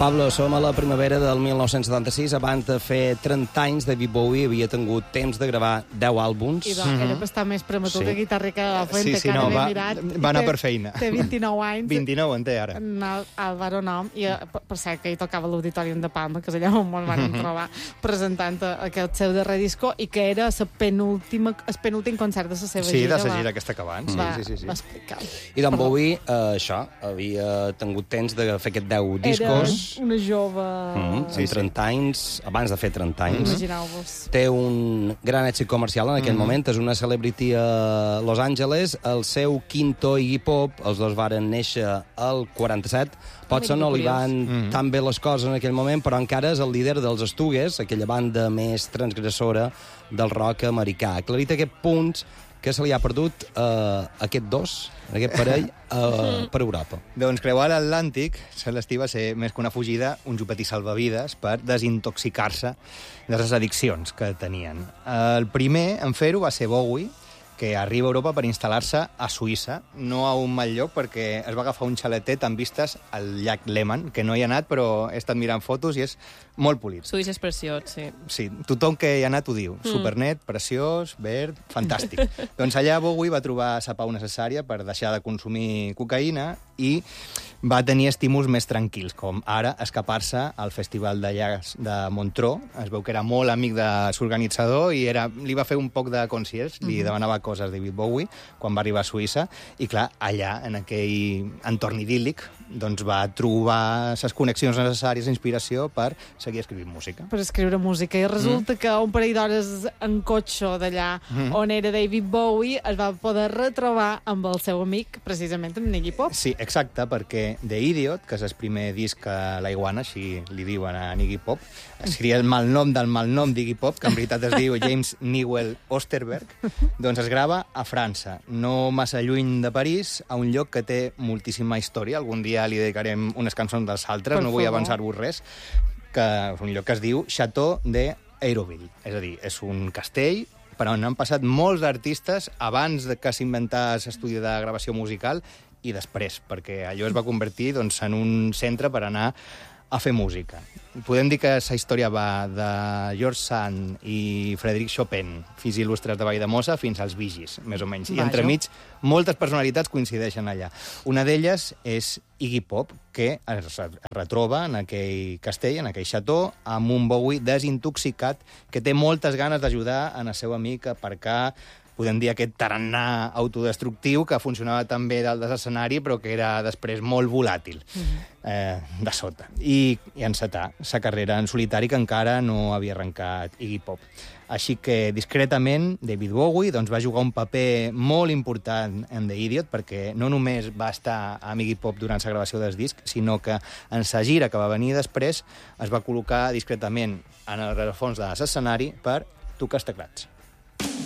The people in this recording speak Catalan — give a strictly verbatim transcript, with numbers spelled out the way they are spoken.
Pablo, som a la primavera del mil nou-cents setanta-sis. Abans de fer trenta anys, David Bowie havia tingut temps de gravar deu àlbums. I doncs, era bastant més prematur Sí. que Guitarrica de la Fuente, Sí, sí, que no, ara va- l'he mirat. va anar Té- per feina. Té vint-i-nou anys. vint-i-nou en té, ara. El Álvaro Nom, i eh, per per cert que hi tocava l'Auditorium de Palma, que és allà on ens van trobar presentant eh, aquest seu darrer disco, i que era la penúltima, el penúltim concert de la seva Sí, gira. de la va- gira que està acabant. Sí, va, sí, sí, sí. va explicar. I d'en Perdó. Bowie, eh, això, havia tingut temps de fer aquests deu discos. Era una jove... Mm, Sí, amb trenta anys, abans de fer trenta anys. Imagineu-vos. Té un gran èxit comercial en aquell moment, és una celebrity a Los Angeles. El seu quinto Iggy Pop, els dos varen néixer al quaranta-set. Potser no li van tan bé les coses en aquell moment, però encara és el líder dels Stooges, aquella banda més transgressora del rock americà. Aclarit aquest punt que se li ha perdut a eh, aquest dos, aquest parell, eh, per Europa. Doncs creuar l'Atlàntic, Celestí, va ser més que una fugida, un jupetí salvavides per desintoxicar-se de les addiccions que tenien. El primer en fer-ho va ser Bowie, que arriba a Europa per instal·lar-se a Suïssa, no a un mal lloc, perquè es va agafar un xaletet amb vistes al llac Léman, que no hi ha anat, però he estat mirant fotos i és molt polit. Suïssa és preciós, sí. Sí, tothom que hi ha anat ho diu. Mm. Supernet, preciós, verd, fantàstic. Doncs allà Bowie va trobar la pau necessària per deixar de consumir cocaïna i va tenir estímuls més tranquils, com ara escapar-se al Festival de Jazz de Montreux. Es veu que era molt amic de l'organitzador i era, li va fer un poc de concierge, li Mhm. demanava coses David Bowie quan va arribar a Suïssa i, clar, allà, en aquell entorn idíl·lic, doncs va trobar les connexions necessàries, inspiració per seguir escrivint música. Per escriure música. I resulta mm. que un parell d'hores en cotxe d'allà mm. on era David Bowie es va poder retrobar amb el seu amic, precisament amb Iggy Pop. Sí, exacte, perquè The Idiot, que és el primer disc que la Iguana, així li diuen a Iggy Pop, escrivia el malnom del malnom d'Iggy Pop, que en veritat es diu James Newell Osterberg, doncs es grava a França, no massa lluny de París, a un lloc que té moltíssima història. Algun dia li dedicarem unes cançons dels altres, Per no vull favor. avançar-vos res, que és un lloc que es diu Château d'Aéroville. És a dir, és un castell per on han passat molts artistes abans de que s'inventàs l'estudi de gravació musical i després, perquè allò es va convertir doncs, en un centre per anar a fer música. Podem dir que la història va de George Sand i Frédéric Chopin, fills il·lustres de Valldemossa, fins als Bee Gees, més o menys. I Vaja. entremig, moltes personalitats coincideixen allà. Una d'elles és Iggy Pop, que es retroba en aquell castell, en aquell xató, amb un Bowie desintoxicat que té moltes ganes d'ajudar en el seu amic a aparcar, podem dir, aquest tarannà autodestructiu que funcionava tan bé dalt de l'escenari, però que era després molt volàtil eh, de sota. I, i encetar sa carrera en solitari, que encara no havia arrencat Iggy Pop. Així que, discretament, David Bowie doncs, va jugar un paper molt important en The Idiot, perquè no només va estar amb Iggy Pop durant la gravació del disc, sinó que en la gira que va venir després es va col·locar discretament en el rerefons de l'escenari per tocar els teclats.